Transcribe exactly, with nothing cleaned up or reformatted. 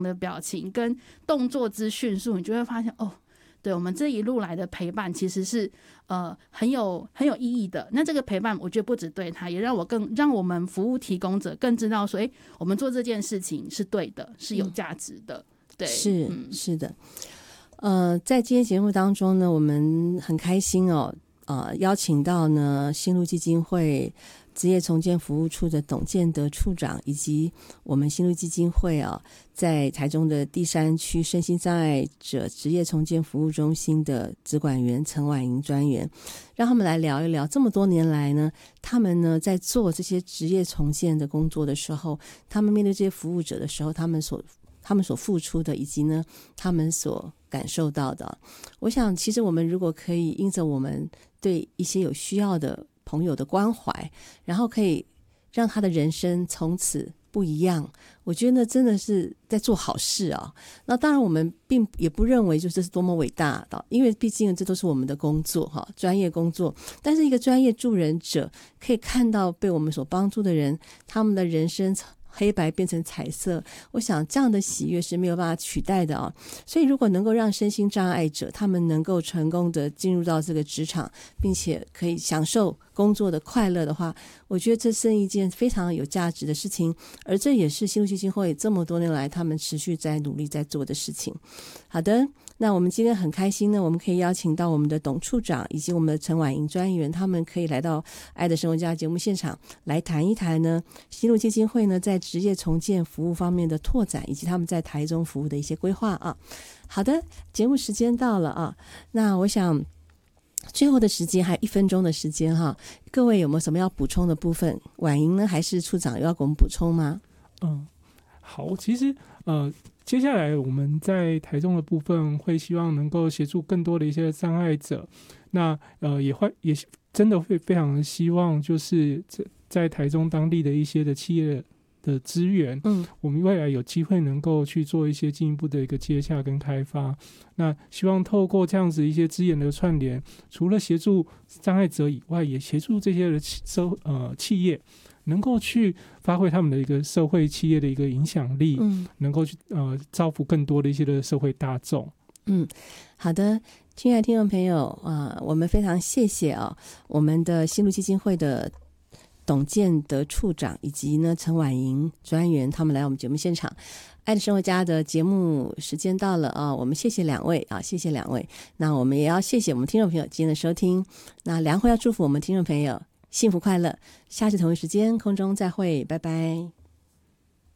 的表情跟动作之迅速，你就会发现哦，对，我们这一路来的陪伴其实是呃很有很有意义的。那这个陪伴，我觉得不只对他，也让我更让我们服务提供者更知道说，哎，我们做这件事情是对的，是有价值的。嗯、对， 是、嗯、是的。呃，在今天节目当中呢，我们很开心哦，呃，邀请到呢新路基金会职业重建服务处的董建德处长，以及我们新路基金会啊，在台中的第三区身心障碍者职业重建服务中心的职管员陈婉莹专员，让他们来聊一聊这么多年来呢，他们呢在做这些职业重建的工作的时候，他们面对这些服务者的时候，他们所他们所付出的，以及呢他们所感受到的。我想其实我们如果可以因着我们对一些有需要的朋友的关怀，然后可以让他的人生从此不一样，我觉得那真的是在做好事啊。那当然我们并也不认为就这是多么伟大的，因为毕竟这都是我们的工作哈，专业工作。但是一个专业助人者可以看到被我们所帮助的人，他们的人生黑白变成彩色，我想这样的喜悦是没有办法取代的啊。所以如果能够让身心障碍者他们能够成功的进入到这个职场，并且可以享受工作的快乐的话，我觉得这是一件非常有价值的事情，而这也是新路基金会这么多年来他们持续在努力在做的事情。好的，那我们今天很开心呢，我们可以邀请到我们的董处长以及我们的陈婉莹专员，他们可以来到爱的生活家节目现场来谈一谈呢新路基金会呢在职业重建服务方面的拓展，以及他们在台中服务的一些规划啊。好的，节目时间到了啊，那我想最后的时间还有一分钟的时间哈，各位有没有什么要补充的部分？婉莹呢，还是处长要给我们补充吗？ 嗯，好，其实呃，接下来我们在台中的部分会希望能够协助更多的一些障碍者，那呃也会也真的会非常希望就是在台中当地的一些的企业的资源，嗯，我们未来有机会能够去做一些进一步的一个接洽跟开发。那希望透过这样子一些资源的串联，除了协助障碍者以外，也协助这些的社呃企业能够去发挥他们的一个社会企业的一个影响力，嗯，能够去呃造福更多的一些的社会大众。 嗯，好的，亲爱的听众朋友啊、呃，我们非常谢谢啊，我们的新路基金会的董建德处长以及呢陈婉莹专员，他们来我们节目现场。爱的生活家的节目时间到了啊，我们谢谢两位啊，谢谢两位。那我们也要谢谢我们听众朋友今天的收听。那梁慧要祝福我们听众朋友幸福快乐，下次同一时间空中再会，拜拜。